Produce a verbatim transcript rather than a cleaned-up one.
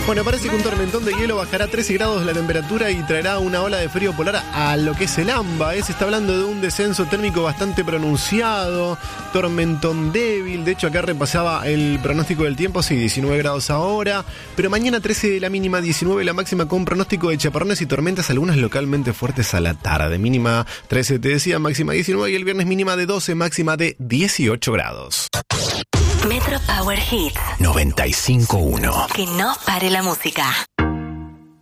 Bueno, parece que un tormentón de hielo bajará trece grados la temperatura y traerá una ola de frío polar a lo que es el AMBA. ¿eh? Se está hablando de un descenso térmico bastante pronunciado, tormentón débil. De hecho, acá repasaba el pronóstico del tiempo, sí, diecinueve grados ahora. Pero mañana trece la mínima, diecinueve la máxima, con pronóstico de chaparrones y tormentas, algunas localmente fuertes a la tarde. Mínima trece, te decía, máxima diecinueve, y el viernes mínima de doce, máxima de dieciocho grados. Metro Power Hits noventa y cinco punto uno. Que no pare la música.